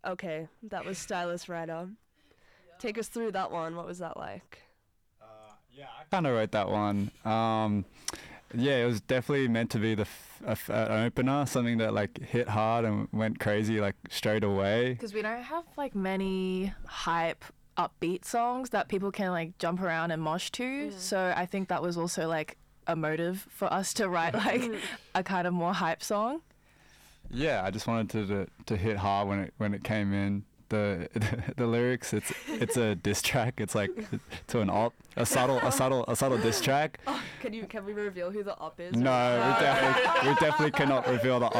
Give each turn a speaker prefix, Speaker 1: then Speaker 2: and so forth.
Speaker 1: Okay, that was Stylist Rider. Take us through that one. What was that like?
Speaker 2: I kind of wrote that one. It was definitely meant to be an opener, something that like hit hard and went crazy like straight away.
Speaker 3: Because we don't have like many hype upbeat songs that people can like jump around and mosh to. So I think that was also like a motive for us to write like a kind of more hype song.
Speaker 2: Yeah, I just wanted to hit hard when it came in. The lyrics, it's a diss track. It's like to an op, a subtle diss track.
Speaker 1: Can we reveal who the op is?
Speaker 2: No, we definitely cannot reveal the